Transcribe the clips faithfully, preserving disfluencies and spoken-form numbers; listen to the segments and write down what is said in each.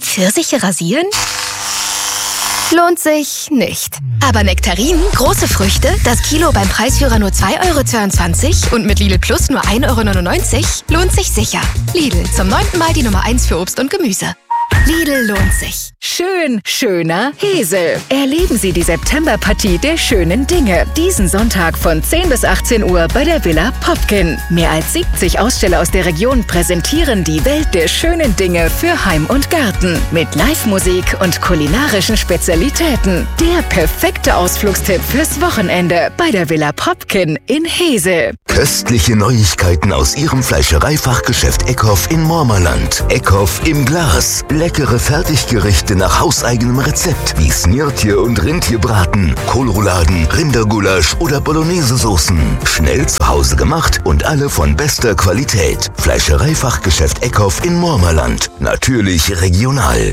Pfirsiche rasieren? Lohnt sich nicht. Aber Nektarinen, große Früchte, das Kilo beim Preisführer nur zwei Euro zweiundzwanzig und mit Lidl Plus nur ein Euro neunundneunzig, lohnt sich sicher. Lidl, zum neunten Mal die Nummer eins für Obst und Gemüse. Lidl lohnt sich. Schön, schöner Hesel. Erleben Sie die Septemberpartie der schönen Dinge. Diesen Sonntag von zehn bis achtzehn Uhr bei der Villa Popkin. Mehr als siebzig Aussteller aus der Region präsentieren die Welt der schönen Dinge für Heim und Garten. Mit Live-Musik und kulinarischen Spezialitäten. Der perfekte Ausflugstipp fürs Wochenende bei der Villa Popkin in Hesel. Köstliche Neuigkeiten aus Ihrem Fleischereifachgeschäft Eckhoff in Mormerland. Eckhoff im Glas. Leckere Fertiggerichte nach hauseigenem Rezept wie Snirtje und Rindtierbraten, Kohlrouladen, Rindergulasch oder Bolognese-Soßen. Schnell zu Hause gemacht und alle von bester Qualität. Fleischereifachgeschäft Eckhoff in Mormerland. Natürlich regional.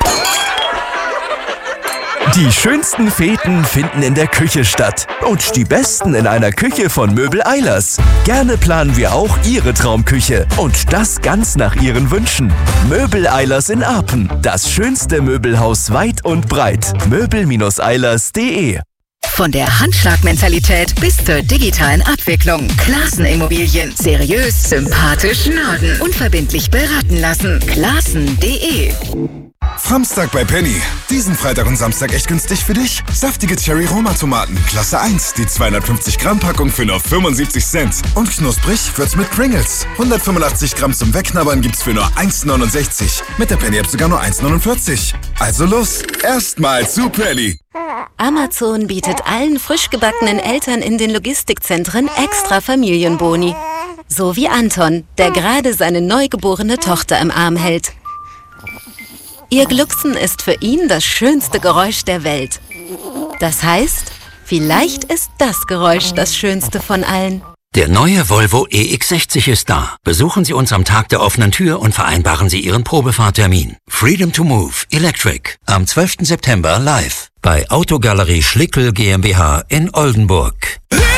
Die schönsten Feten finden in der Küche statt. Und die besten in einer Küche von Möbel Eilers. Gerne planen wir auch Ihre Traumküche. Und das ganz nach Ihren Wünschen. Möbel Eilers in Apen. Das schönste Möbelhaus weit und breit. möbel eilers punkt de. Von der Handschlagmentalität bis zur digitalen Abwicklung. Klaassen Immobilien. Seriös, sympathisch, Norden. Unverbindlich beraten lassen. Klaassen punkt de. Samstag bei Penny. Diesen Freitag und Samstag echt günstig für dich. Saftige Cherry-Roma-Tomaten, Klasse eins. Die zweihundertfünfzig Gramm Packung für nur fünfundsiebzig Cent. Und knusprig wird's mit Pringles. hundertfünfundachtzig Gramm zum Wegknabbern gibt's für nur eins neunundsechzig. Mit der Penny-App sogar nur eins neunundvierzig. Also los, erstmal zu Penny. Amazon bietet allen frisch gebackenen Eltern in den Logistikzentren extra Familienboni. So wie Anton, der gerade seine neugeborene Tochter im Arm hält. Ihr Glucksen ist für ihn das schönste Geräusch der Welt. Das heißt, vielleicht ist das Geräusch das schönste von allen. Der neue Volvo E X sechzig ist da. Besuchen Sie uns am Tag der offenen Tür und vereinbaren Sie Ihren Probefahrtermin. Freedom to Move Electric am zwölften September live bei Autogalerie Schlickel GmbH in Oldenburg.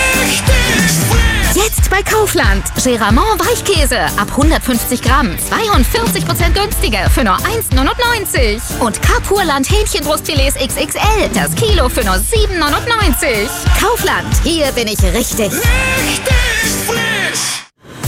Jetzt bei Kaufland. Geramont Weichkäse ab hundertfünfzig Gramm. zweiundvierzig Prozent günstiger für nur eins neunundneunzig. Und Carpurland Hähnchenbrustfilets X X L. Das Kilo für nur sieben neunundneunzig. Kaufland. Hier bin ich richtig. Richtig frisch.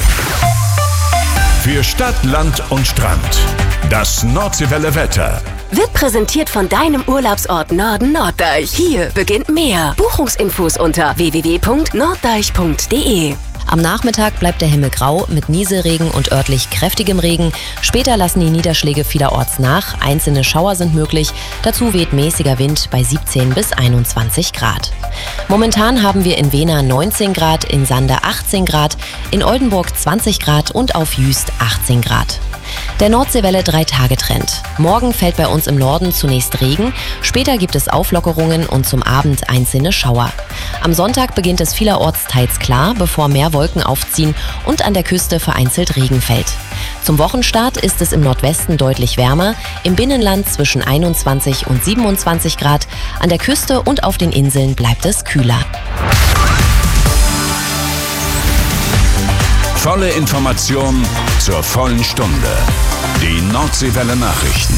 Für Stadt, Land und Strand. Das Nordseewelle Wetter. Wird präsentiert von deinem Urlaubsort Norden Norddeich. Hier beginnt mehr. Buchungsinfos unter w w w punkt norddeich punkt de. Am Nachmittag bleibt der Himmel grau mit Nieselregen und örtlich kräftigem Regen. Später lassen die Niederschläge vielerorts nach. Einzelne Schauer sind möglich. Dazu weht mäßiger Wind bei siebzehn bis einundzwanzig Grad. Momentan haben wir in Wehner neunzehn Grad, in Sander achtzehn Grad, in Oldenburg zwanzig Grad und auf Jüst achtzehn Grad. Der Nordseewelle drei-Tage-Trend. Morgen fällt bei uns im Norden zunächst Regen, später gibt es Auflockerungen und zum Abend einzelne Schauer. Am Sonntag beginnt es vielerorts teils klar, bevor mehr Wolken aufziehen und an der Küste vereinzelt Regen fällt. Zum Wochenstart ist es im Nordwesten deutlich wärmer, im Binnenland zwischen einundzwanzig und siebenundzwanzig Grad, an der Küste und auf den Inseln bleibt es kühler. Volle Information zur vollen Stunde. Die Nordseewelle Nachrichten.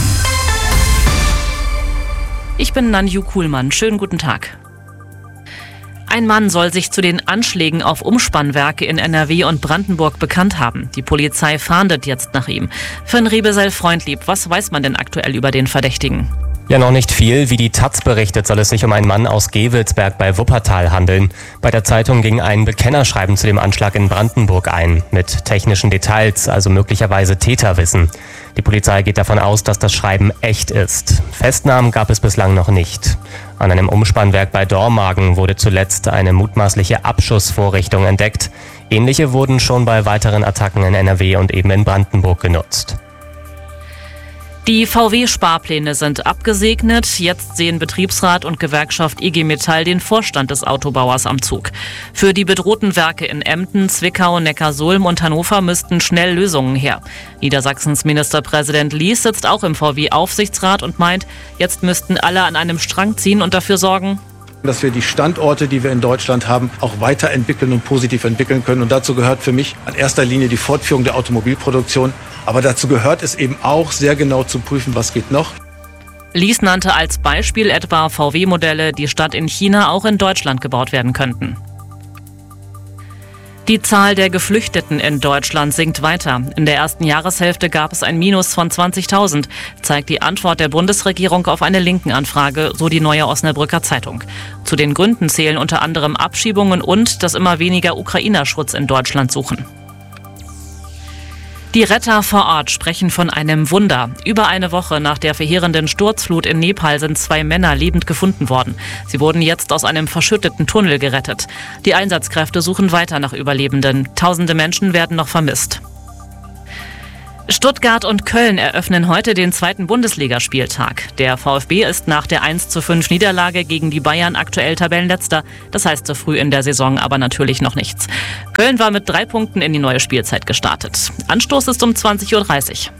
Ich bin Nanju Kuhlmann. Schönen guten Tag. Ein Mann soll sich zu den Anschlägen auf Umspannwerke in N R W und Brandenburg bekannt haben. Die Polizei fahndet jetzt nach ihm. Finn Riebesell-Freundlieb, was weiß man denn aktuell über den Verdächtigen? Ja, noch nicht viel. Wie die Taz berichtet, soll es sich um einen Mann aus Gevelsberg bei Wuppertal handeln. Bei der Zeitung ging ein Bekennerschreiben zu dem Anschlag in Brandenburg ein, mit technischen Details, also möglicherweise Täterwissen. Die Polizei geht davon aus, dass das Schreiben echt ist. Festnahmen gab es bislang noch nicht. An einem Umspannwerk bei Dormagen wurde zuletzt eine mutmaßliche Abschussvorrichtung entdeckt. Ähnliche wurden schon bei weiteren Attacken in N R W und eben in Brandenburg genutzt. Die V W-Sparpläne sind abgesegnet. Jetzt sehen Betriebsrat und Gewerkschaft I G Metall den Vorstand des Autobauers am Zug. Für die bedrohten Werke in Emden, Zwickau, Neckarsulm und Hannover müssten schnell Lösungen her. Niedersachsens Ministerpräsident Lies sitzt auch im V W-Aufsichtsrat und meint, jetzt müssten alle an einem Strang ziehen und dafür sorgen, dass wir die Standorte, die wir in Deutschland haben, auch weiterentwickeln und positiv entwickeln können. Und dazu gehört für mich in erster Linie die Fortführung der Automobilproduktion, Aber dazu gehört es eben auch, sehr genau zu prüfen, was geht noch. Lies nannte als Beispiel etwa V W-Modelle, die statt in China auch in Deutschland gebaut werden könnten. Die Zahl der Geflüchteten in Deutschland sinkt weiter. In der ersten Jahreshälfte gab es ein Minus von zwanzigtausend, zeigt die Antwort der Bundesregierung auf eine Linken-Anfrage, so die Neue Osnabrücker Zeitung. Zu den Gründen zählen unter anderem Abschiebungen und dass immer weniger Ukrainer Schutz in Deutschland suchen. Die Retter vor Ort sprechen von einem Wunder. Über eine Woche nach der verheerenden Sturzflut in Nepal sind zwei Männer lebend gefunden worden. Sie wurden jetzt aus einem verschütteten Tunnel gerettet. Die Einsatzkräfte suchen weiter nach Überlebenden. Tausende Menschen werden noch vermisst. Stuttgart und Köln eröffnen heute den zweiten Bundesligaspieltag. Der VfB ist nach der eins zu fünf Niederlage gegen die Bayern aktuell Tabellenletzter. Das heißt so früh in der Saison aber natürlich noch nichts. Köln war mit drei Punkten in die neue Spielzeit gestartet. Anstoß ist um zwanzig Uhr dreißig.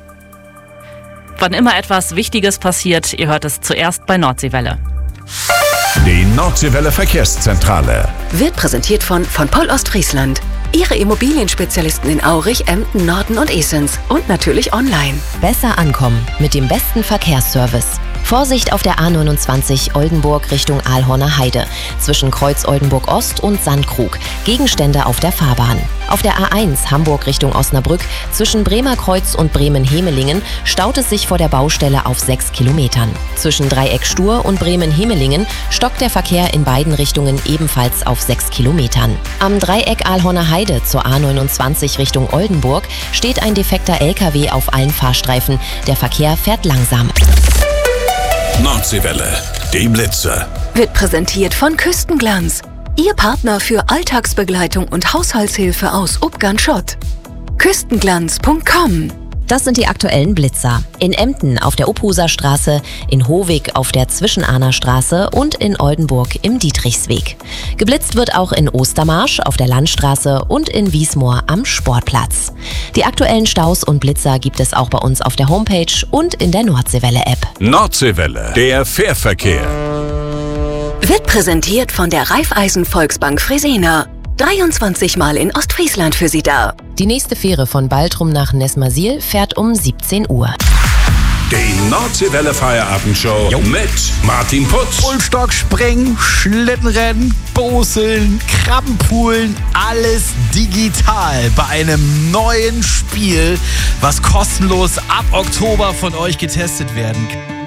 Wann immer etwas Wichtiges passiert, ihr hört es zuerst bei Nordseewelle. Die Nordseewelle Verkehrszentrale wird präsentiert von von Pol Ostfriesland. Ihre Immobilienspezialisten in Aurich, Emden, Norden und Esens. Und natürlich online. Besser ankommen mit dem besten Verkehrsservice. Vorsicht auf der A neunundzwanzig Oldenburg Richtung Aalhorner Heide. Zwischen Kreuz Oldenburg Ost und Sandkrug. Gegenstände auf der Fahrbahn. Auf der A eins Hamburg Richtung Osnabrück. Zwischen Bremerkreuz und Bremen-Hemelingen staut es sich vor der Baustelle auf sechs Kilometern. Zwischen Dreieck Stur und Bremen-Hemelingen stockt der Verkehr in beiden Richtungen ebenfalls auf sechs Kilometern. Am Dreieck Aalhorner Heide zur A neunundzwanzig Richtung Oldenburg steht ein defekter L K W auf allen Fahrstreifen. Der Verkehr fährt langsam. Nordseewelle, die Blitzer. Wird präsentiert von Küstenglanz. Ihr Partner für Alltagsbegleitung und Haushaltshilfe aus Ubgan-Schott. Küstenglanz punkt com. Das sind die aktuellen Blitzer. In Emden auf der Uphuser Straße, in Hovig auf der Zwischenahner Straße und in Oldenburg im Dietrichsweg. Geblitzt wird auch in Ostermarsch auf der Landstraße und in Wiesmoor am Sportplatz. Die aktuellen Staus und Blitzer gibt es auch bei uns auf der Homepage und in der Nordseewelle-App. Nordseewelle, der Fährverkehr. Wird präsentiert von der Raiffeisen Volksbank Fresenier. dreiundzwanzig Mal in Ostfriesland für Sie da. Die nächste Fähre von Baltrum nach Nesmasil fährt um siebzehn Uhr. Die Nordseewelle Feierabendshow jo. mit Martin Putz. Bullstock, Springen, Schlittenrennen, Boseln, Krabbenpoolen, alles digital bei einem neuen Spiel, was kostenlos ab Oktober von euch getestet werden kann.